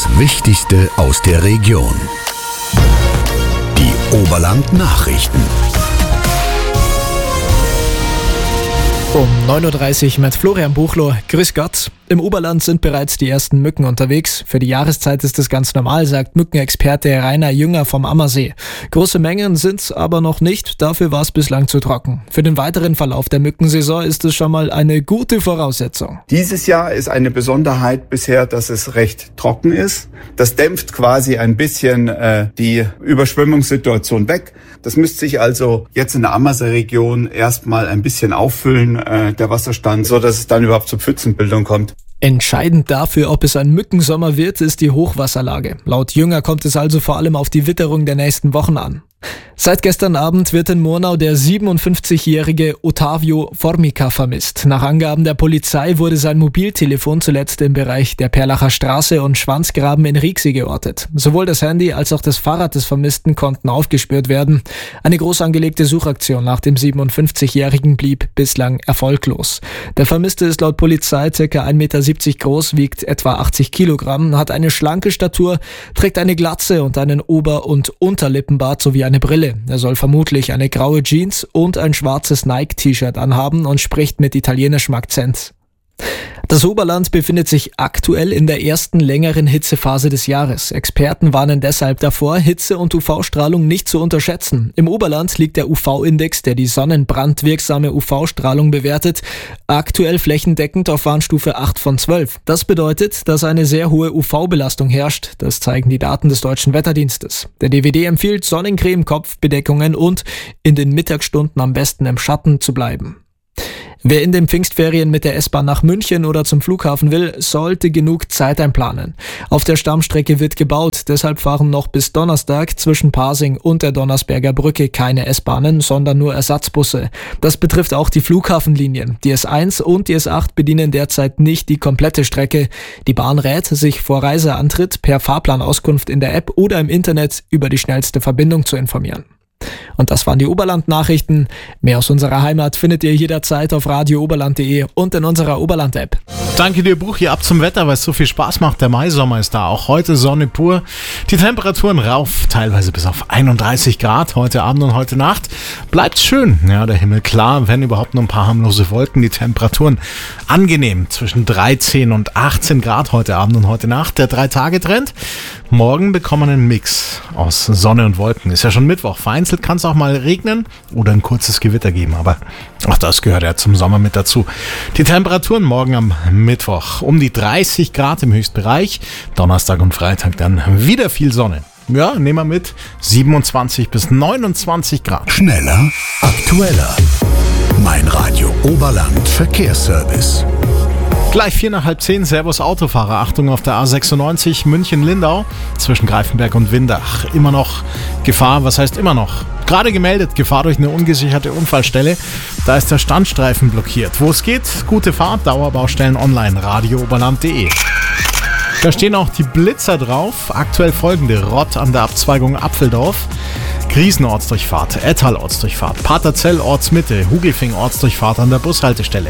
Das Wichtigste aus der Region. Die Oberland-Nachrichten. Um 9.30 Uhr mit Florian Buchloh. Grüß Gott. Im Oberland sind bereits die ersten Mücken unterwegs. Für die Jahreszeit ist es ganz normal, sagt Mückenexperte Rainer Jünger vom Ammersee. Große Mengen sind's aber noch nicht, dafür war es bislang zu trocken. Für den weiteren Verlauf der Mückensaison ist es schon mal eine gute Voraussetzung. Dieses Jahr ist eine Besonderheit bisher, dass es recht trocken ist. Das dämpft quasi ein bisschen die Überschwemmungssituation weg. Das müsste sich also jetzt in der Ammersee-Region erstmal ein bisschen auffüllen, der Wasserstand, so dass es dann überhaupt zur Pfützenbildung kommt. Entscheidend dafür, ob es ein Mückensommer wird, ist die Hochwasserlage. Laut Jünger kommt es also vor allem auf die Witterung der nächsten Wochen an. Seit gestern Abend wird in Murnau der 57-jährige Ottavio Formica vermisst. Nach Angaben der Polizei wurde sein Mobiltelefon zuletzt im Bereich der Perlacher Straße und Schwanzgraben in Rieksee geortet. Sowohl das Handy als auch das Fahrrad des Vermissten konnten aufgespürt werden. Eine groß angelegte Suchaktion nach dem 57-jährigen blieb bislang erfolglos. Der Vermisste ist laut Polizei ca. 1,70 Meter groß, wiegt etwa 80 Kilogramm, hat eine schlanke Statur, trägt eine Glatze und einen Ober- und Unterlippenbart sowie eine Brille. Er soll vermutlich eine graue Jeans und ein schwarzes Nike-T-Shirt anhaben und spricht mit italienischem Akzent. Das Oberland befindet sich aktuell in der ersten längeren Hitzephase des Jahres. Experten warnen deshalb davor, Hitze- und UV-Strahlung nicht zu unterschätzen. Im Oberland liegt der UV-Index, der die sonnenbrandwirksame UV-Strahlung bewertet, aktuell flächendeckend auf Warnstufe 8 von 12. Das bedeutet, dass eine sehr hohe UV-Belastung herrscht. Das zeigen die Daten des Deutschen Wetterdienstes. Der DWD empfiehlt Sonnencreme, Kopfbedeckungen und in den Mittagsstunden am besten im Schatten zu bleiben. Wer in den Pfingstferien mit der S-Bahn nach München oder zum Flughafen will, sollte genug Zeit einplanen. Auf der Stammstrecke wird gebaut, deshalb fahren noch bis Donnerstag zwischen Pasing und der Donnersberger Brücke keine S-Bahnen, sondern nur Ersatzbusse. Das betrifft auch die Flughafenlinien. Die S1 und die S8 bedienen derzeit nicht die komplette Strecke. Die Bahn rät, sich vor Reiseantritt per Fahrplanauskunft in der App oder im Internet über die schnellste Verbindung zu informieren. Und das waren die Oberland-Nachrichten. Mehr aus unserer Heimat findet ihr jederzeit auf radiooberland.de und in unserer Oberland-App. Danke dir, Buch, hier ab zum Wetter, weil es so viel Spaß macht. Der Maisommer ist da, auch heute Sonne pur. Die Temperaturen rauf, teilweise bis auf 31 Grad, heute Abend und heute Nacht. Bleibt schön, ja, der Himmel klar, wenn überhaupt nur ein paar harmlose Wolken. Die Temperaturen angenehm, zwischen 13 und 18 Grad heute Abend und heute Nacht. Der 3-Tage-Trend. Morgen bekommen wir einen Mix aus Sonne und Wolken. Ist ja schon Mittwoch, vereinzelt kann es auch mal regnen oder ein kurzes Gewitter geben, aber auch das gehört ja zum Sommer mit dazu. Die Temperaturen morgen am Mittwoch um die 30 Grad im Höchstbereich, Donnerstag und Freitag dann wieder viel Sonne. Ja, nehmen wir mit 27 bis 29 Grad. Schneller, aktueller. Mein Radio Oberland Verkehrsservice. Gleich 9:45, Servus Autofahrer. Achtung auf der A96 München-Lindau zwischen Greifenberg und Windach. Immer noch Gefahr, was heißt immer noch? Gerade gemeldet, Gefahr durch eine ungesicherte Unfallstelle. Da ist der Standstreifen blockiert. Wo es geht, gute Fahrt, Dauerbaustellen online, radiooberland.de. Da stehen auch die Blitzer drauf. Aktuell folgende: Rott an der Abzweigung Apfeldorf, Griesen Ortsdurchfahrt, Ettal Ortsdurchfahrt, Paterzell Ortsmitte, Hugelfing Ortsdurchfahrt an der Bushaltestelle,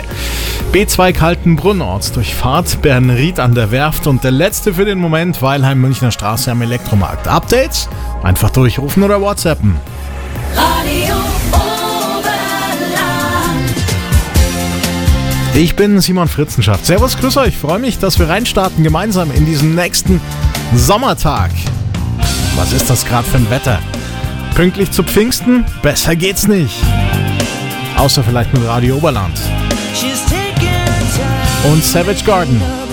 B2 Kaltenbrunn Ortsdurchfahrt, Bernried an der Werft und der letzte für den Moment, Weilheim Münchner Straße am Elektromarkt. Updates? Einfach durchrufen oder WhatsAppen. Radio Oberland. Ich bin Simon Fritzenschaft. Servus, grüß euch. Freue mich, dass wir reinstarten gemeinsam in diesen nächsten Sommertag. Was ist das gerade für ein Wetter? Pünktlich zu Pfingsten? Besser geht's nicht. Außer vielleicht mit Radio Oberland. Und Savage Garden.